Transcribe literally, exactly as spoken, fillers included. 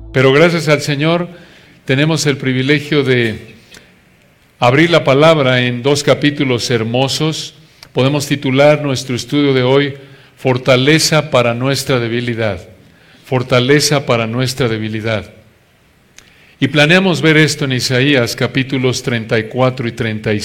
Pero gracias al Señor tenemos el privilegio de abrir la palabra en dos capítulos hermosos. Podemos titular nuestro estudio de hoy, Fortaleza para nuestra debilidad. Fortaleza para nuestra debilidad. Y planeamos ver esto en Isaías capítulos treinta y cuatro y treinta y